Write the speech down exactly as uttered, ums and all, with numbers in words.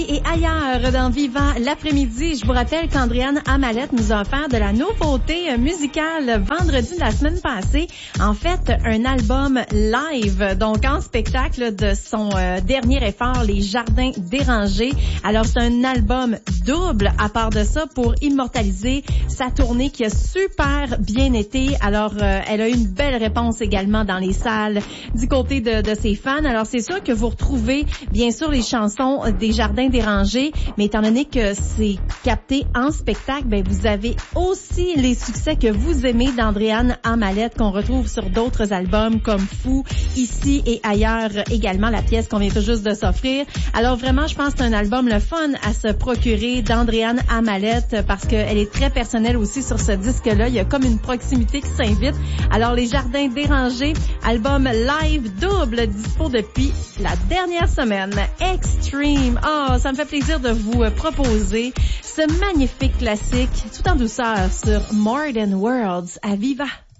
Et ailleurs, dans Vivant l'après-midi, je vous rappelle qu'Andréane Amalette nous a offert de la nouveauté musicale vendredi de la semaine passée. En fait, un album live, donc en spectacle de son euh, dernier effort, Les Jardins dérangés. Alors, c'est un album double à part de ça pour immortaliser sa tournée qui a super bien été. Alors, euh, elle a eu une belle réponse également dans les salles du côté de, de ses fans. Alors, c'est sûr que vous retrouvez, bien sûr, les chansons des Jardins dérangés, mais étant donné que c'est capté en spectacle, ben vous avez aussi les succès que vous aimez d'Andréane Amalette qu'on retrouve sur d'autres albums comme Fou, Ici et ailleurs également, la pièce qu'on vient tout juste de s'offrir. Alors vraiment, je pense que c'est un album le fun à se procurer d'Andréane Amalette parce qu'elle est très personnelle aussi sur ce disque-là. Il y a comme une proximité qui s'invite. Alors Les Jardins dérangés, album live double dispo depuis la dernière semaine. Extreme. Oh, ça me fait plaisir de vous proposer ce magnifique classique tout en douceur sur More Than Words à Viva.